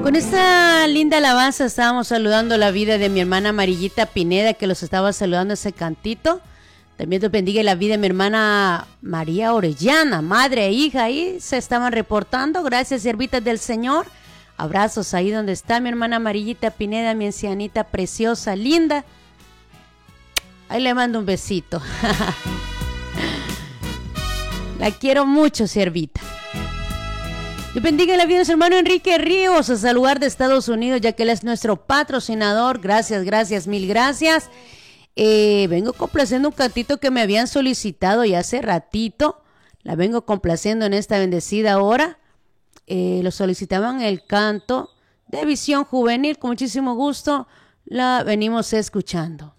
Con esta linda alabanza estábamos saludando la vida de mi hermana Amarillita Pineda, que los estaba saludando ese cantito. También Dios bendiga la vida de mi hermana María Orellana, madre e hija, ahí se estaban reportando. Gracias, siervitas del Señor. Abrazos ahí donde está mi hermana Amarillita Pineda, mi ancianita preciosa, linda. Ahí le mando un besito. La quiero mucho, siervita. Dios bendiga la vida de su hermano Enrique Ríos, a saludar de Estados Unidos, ya que él es nuestro patrocinador. Gracias, mil gracias. Vengo complaciendo un cantito que me habían solicitado ya hace ratito. La vengo complaciendo en esta bendecida hora. Lo solicitaban el canto de Visión Juvenil. Con muchísimo gusto la venimos escuchando.